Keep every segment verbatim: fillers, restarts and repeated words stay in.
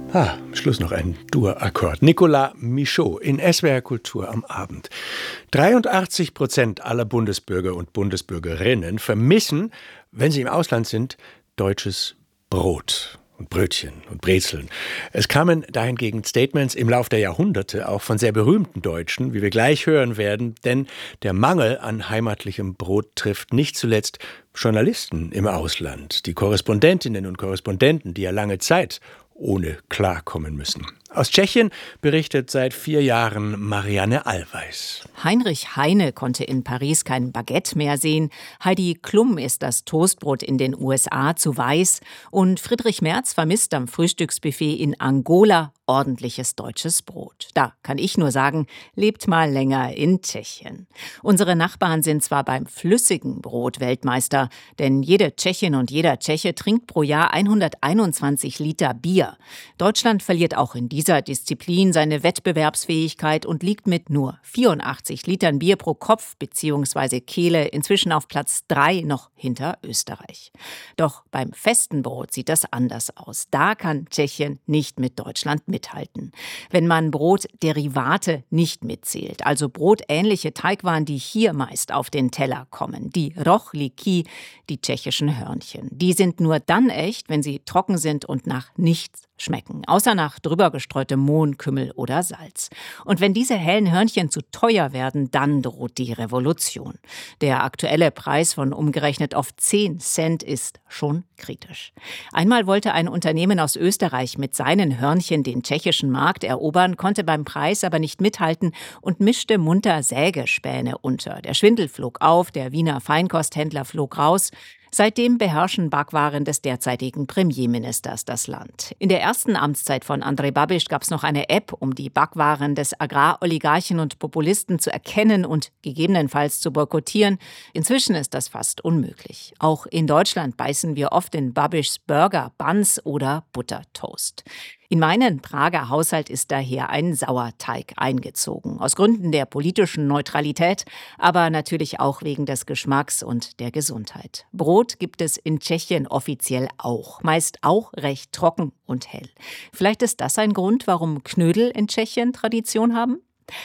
Ah, am Schluss noch ein Dur-Akkord. Nicolas Michaud in S W R Kultur am Abend. dreiundachtzig Prozent aller Bundesbürger und Bundesbürgerinnen vermissen, wenn sie im Ausland sind, deutsches Brot und Brötchen und Brezeln. Es kamen dahingegen Statements im Lauf der Jahrhunderte auch von sehr berühmten Deutschen, wie wir gleich hören werden, denn der Mangel an heimatlichem Brot trifft nicht zuletzt Journalisten im Ausland, die Korrespondentinnen und Korrespondenten, die ja lange Zeit ohne klarkommen müssen. Aus Tschechien berichtet seit vier Jahren Marianne Allweis. Heinrich Heine konnte in Paris kein Baguette mehr sehen. Heidi Klum ist das Toastbrot in den U S A zu weiß. Und Friedrich Merz vermisst am Frühstücksbuffet in Angola ordentliches deutsches Brot. Da kann ich nur sagen, lebt mal länger in Tschechien. Unsere Nachbarn sind zwar beim flüssigen Brot Weltmeister, denn jede Tschechin und jeder Tscheche trinkt pro Jahr hunderteinundzwanzig Liter Bier. Deutschland verliert auch in dieser Disziplin seine Wettbewerbsfähigkeit und liegt mit nur vierundachtzig Litern Bier pro Kopf bzw. Kehle inzwischen auf Platz drei noch hinter Österreich. Doch beim festen Brot sieht das anders aus. Da kann Tschechien nicht mit Deutschland mithalten. Wenn man Brotderivate nicht mitzählt, also brotähnliche Teigwaren, die hier meist auf den Teller kommen, die rochliki, die tschechischen Hörnchen. Die sind nur dann echt, wenn sie trocken sind und nach nichts schmecken, außer nach drüber gestreutem Mohn, Kümmel oder Salz. Und wenn diese hellen Hörnchen zu teuer werden, dann droht die Revolution. Der aktuelle Preis von umgerechnet auf zehn Cent ist schon kritisch. Einmal wollte ein Unternehmen aus Österreich mit seinen Hörnchen den tschechischen Markt erobern, konnte beim Preis aber nicht mithalten und mischte munter Sägespäne unter. Der Schwindel flog auf, der Wiener Feinkosthändler flog raus. Seitdem beherrschen Backwaren des derzeitigen Premierministers das Land. In der ersten Amtszeit von Andrej Babiš gab es noch eine App, um die Backwaren des Agraroligarchen und Populisten zu erkennen und gegebenenfalls zu boykottieren. Inzwischen ist das fast unmöglich. Auch in Deutschland beißen wir oft in Babišs Burger, Buns oder Buttertoast. In meinen Prager Haushalt ist daher ein Sauerteig eingezogen. Aus Gründen der politischen Neutralität, aber natürlich auch wegen des Geschmacks und der Gesundheit. Brot gibt es in Tschechien offiziell auch. Meist auch recht trocken und hell. Vielleicht ist das ein Grund, warum Knödel in Tschechien Tradition haben?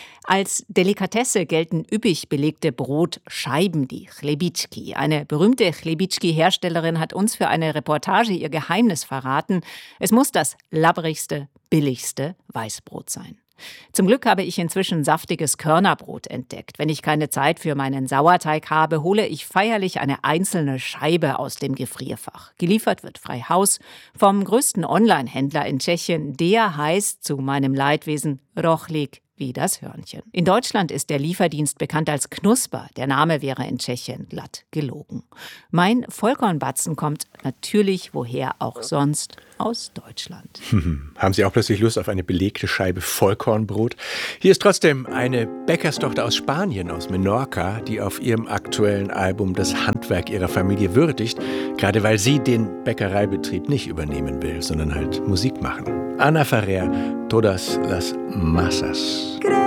Als Delikatesse gelten üppig belegte Brotscheiben, die Chlebíčky. Eine berühmte Chlebíčky-Herstellerin hat uns für eine Reportage ihr Geheimnis verraten. Es muss das labbrigste, billigste Weißbrot sein. Zum Glück habe ich inzwischen saftiges Körnerbrot entdeckt. Wenn ich keine Zeit für meinen Sauerteig habe, hole ich feierlich eine einzelne Scheibe aus dem Gefrierfach. Geliefert wird frei Haus vom größten Online-Händler in Tschechien. Der heißt zu meinem Leidwesen Rochlik, wie das Hörnchen. In Deutschland ist der Lieferdienst bekannt als Knusper. Der Name wäre in Tschechien glatt gelogen. Mein Vollkornbatzen kommt natürlich, woher auch sonst, aus Deutschland. Haben Sie auch plötzlich Lust auf eine belegte Scheibe Vollkornbrot? Hier ist trotzdem eine Bäckerstochter aus Spanien, aus Menorca, die auf ihrem aktuellen Album das Handwerk ihrer Familie würdigt, gerade weil sie den Bäckereibetrieb nicht übernehmen will, sondern halt Musik machen. Ana Ferrer, Todas las Masas.